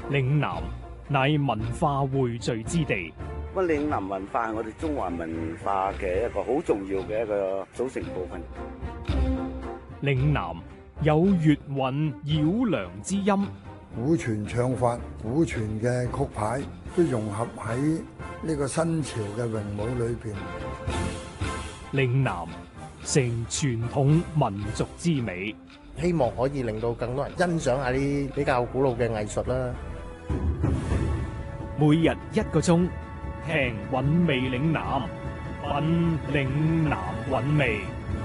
嶺南乃文化匯聚之地。 咁嶺南文化係我哋中華文化嘅一個好重要嘅一個組成部分。 嶺南有粵韻繞梁之音， 古傳唱法、古傳嘅曲牌都融合喺呢個新潮嘅詠舞裏邊。 嶺南成傳統民族之美， 希望可以令到更多人欣賞下啲比較古老嘅藝術啦。 每日1個鐘，聽韻味嶺南，品嶺南韻味。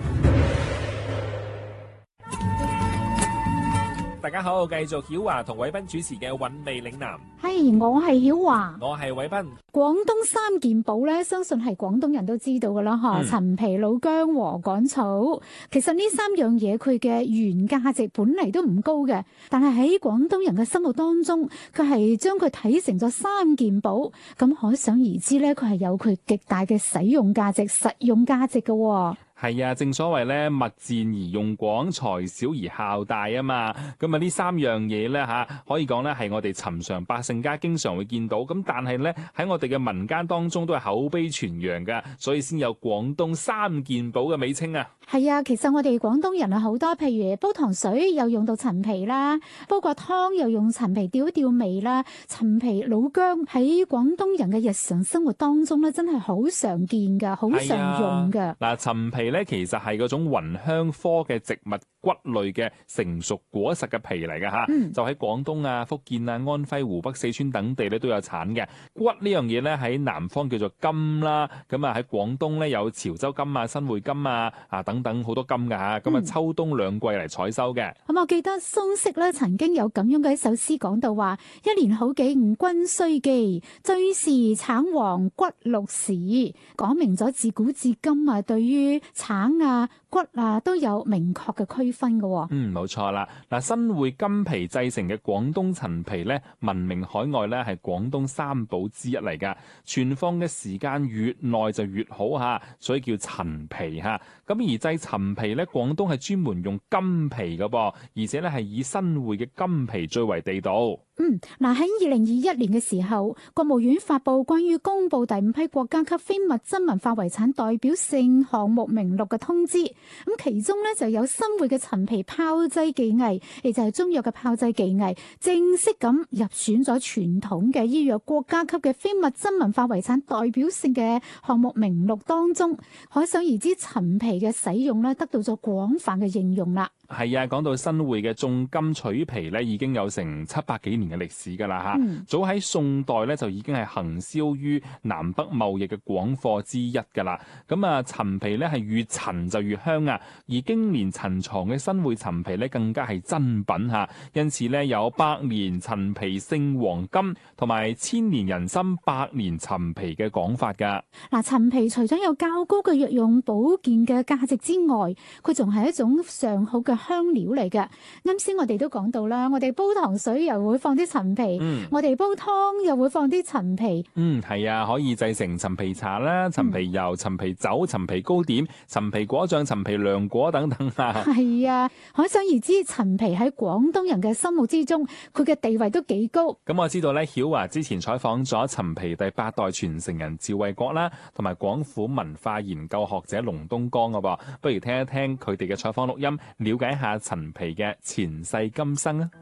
大家好，繼續曉華同偉斌主持嘅韻味嶺南。 係，我係曉華， 我係偉斌。 廣東三件寶咧，相信係廣東人都知道噶啦，嗬。陳皮、老薑和趕草，其實呢3樣嘢佢嘅原價值本嚟都唔高嘅，但係喺廣東人嘅心目當中，佢係將佢睇成咗3件寶，咁可想而知咧，佢係有佢極大嘅使用價值、實用價值嘅。 係啊，正所謂咧，物賤而用廣，財少而效大啊嘛。咁啊，呢3樣嘢咧可以講咧係我哋尋常百姓家經常會見到。咁但係咧喺我哋嘅民間當中都係口碑傳揚噶，所以先有廣東3件寶嘅美稱啊。 係啊，其實我哋廣東人啊好多，譬如煲糖水又用到陳皮啦，煲個湯又用陳皮調一調味啦。陳皮、老薑喺廣東人嘅日常生活當中咧，真係好常見噶，好常用噶。 嗱，陳皮咧其實係嗰種芸香科嘅植物骨類嘅成熟果實嘅皮嚟嘅吓，就喺廣東啊、福建啊、安徽、湖北、四川等地咧都有產嘅。骨呢樣嘢咧喺南方叫做柑啦，咁啊喺廣東咧有潮州柑啊、新會柑啊等等好多柑噶吓，咁啊秋冬兩季嚟採收嘅。 咁我記得蘇軾咧曾經有咁樣嘅一首詩講到話：一年好景君須記，最是橙黃骨綠時。講明咗自古至今啊，對於橙啊、骨啊都有明確嘅區分嘅。 冇錯啦。嗱，新會柑皮製成嘅廣東陳皮咧，聞名海外咧，係廣東3寶之一嚟噶。存放嘅時間越耐就越好吓，所以叫陳皮吓。咁而製陳皮咧，廣東係專門用柑皮嘅噃，而且咧係以新會嘅柑皮最為地道。 嗱，喺2021年嘅時候，國務院發布關於公布第5批國家級非物質文化遺產代表性項目名錄嘅通知，咁其中咧就有新會嘅陳皮炮製技藝，亦就係中藥嘅炮製技藝，正式咁入選咗傳統嘅醫藥國家級嘅非物質文化遺產代表性嘅項目名錄當中。可想而知，陳皮嘅使用咧得到咗廣泛嘅應用啦。 係啊，講到新會嘅種柑取皮咧，已經有成700幾年嘅歷史㗎啦嚇。早喺宋代咧就已經係行銷於南北貿易嘅廣貨之一㗎啦。咁啊，陳皮咧係越陳就越香啊，而經年陳藏嘅新會陳皮咧更加係珍品嚇。因此咧有百年陳皮勝黃金同埋千年人參百年陳皮嘅講法㗎。 嗱，陳皮除咗有較高嘅藥用保健嘅價值之外，佢仲係一種上好嘅香料嚟嘅。啱先我哋都講到啦，我哋煲糖水又會放啲陳皮，我哋煲湯又會放啲陳皮。 係啊，可以製成陳皮茶啦、陳皮油、陳皮酒、陳皮糕點、陳皮果醬、陳皮涼果等等啊。係啊，可想而知，陳皮喺廣東人嘅心目之中，佢嘅地位都幾高。 咁我知道咧，曉華之前採訪咗陳皮第8代傳承人趙衛國啦，同埋廣府文化研究學者龍東江噶噃，不如聽一聽佢哋嘅採訪錄音，了解下陳皮嘅前世今生啊！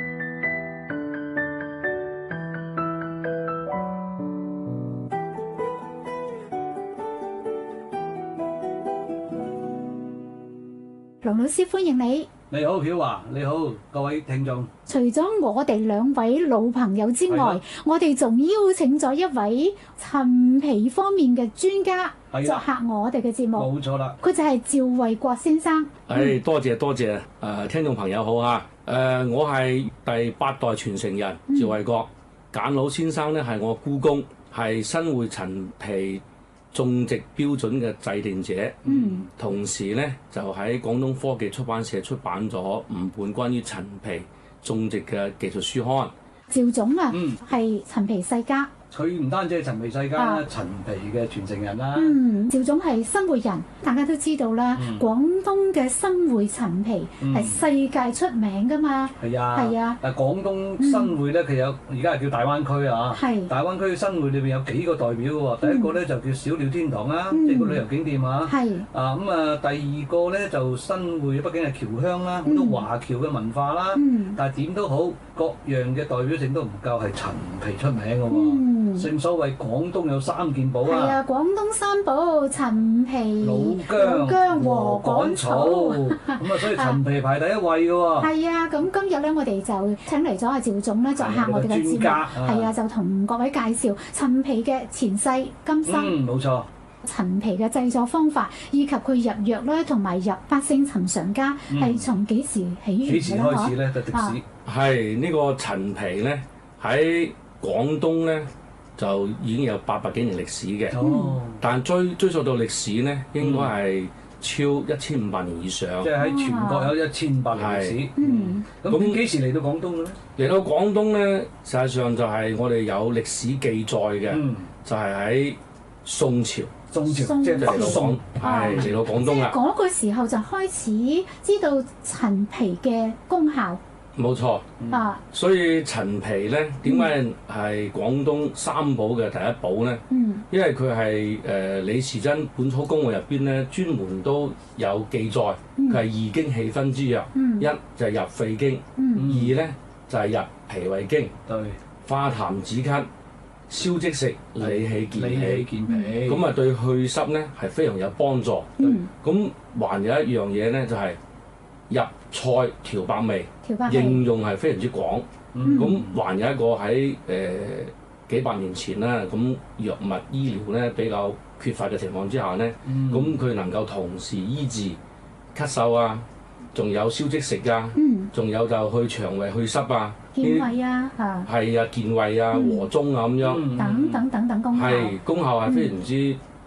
龍老師歡迎你。 你好，曉華，你好，各位聽眾。 除咗我哋2位老朋友之外，我哋仲邀請咗一位陳皮方面嘅專家作客我哋嘅節目。 冇錯啦， 佢就係趙衛國先生。 多謝，聽眾朋友好啊。我係第8代傳承人趙衛國，簡老先生呢係我姑公，係新會陳皮種植標準嘅制定者，同時咧就喺廣東科技出版社出版咗5本關於陳皮種植嘅技術書刊。 趙總啊，係陳皮世家， 佢唔單止係陳皮世家啦，陳皮嘅傳承人啦。 趙總係新會人，大家都知道啦。廣東嘅新會陳皮係世界出名噶嘛。係啊，係啊。 但廣東新會咧，佢有而家係叫大灣區啊。係。大灣區新會裏邊有幾個代表喎。第一個咧就叫小鳥天堂啦，即係個旅遊景點啊。係。啊咁啊，第二個咧就新會，畢竟係僑鄉啦，好多華僑嘅文化啦。但係點都好，各樣嘅代表性都唔夠係陳皮出名嘅喎。正所謂廣東有三件寶啊！ 係啊，廣東三寶陳皮、老薑和趕草。咁啊，所以陳皮排第一位嘅喎。係啊，咁今日咧，我哋就請嚟咗阿趙總咧，作客我哋嘅節目。係啊，就同各位介紹陳皮嘅前世今生。 冇錯。 陳皮嘅製作方法，以及佢入藥咧，同埋入百姓尋常家，係從幾時起源嘅咧？ 幾時開始咧？嘅歷史係呢個陳皮咧，喺廣東咧就已經有800幾年歷史嘅。但追溯到歷史咧，應該係超1500年以上。 即係喺全國有1500年歷史。咁幾時嚟到廣東嘅咧？ 嚟到廣東咧，實際上就係我哋有歷史記載嘅，就係喺宋朝。 即係北宋， 係嚟到廣東啦。 嗰個時候就開始知道陳皮嘅功效。 冇錯。所以陳皮咧，點解係廣東三寶嘅第一寶咧？因為佢係李時珍《本草綱目》入邊咧，專門都有記載，佢係二經氣分之藥。一就係入肺經，二咧就係入脾胃經，化痰止咳。消積食、理氣健脾，咁啊對去濕咧係非常有幫助。咁還有一樣嘢咧，就係入菜調百味，應用係非常之廣。咁還有一個喺幾百年前啦，咁藥物醫療咧比較缺乏嘅情況之下咧，咁佢能夠同時醫治咳嗽啊，仲有消積食啊，仲有就去腸胃去濕啊。健胃啊， 係啊，健胃啊，和中啊咁樣， 等功效， 係功效係非常之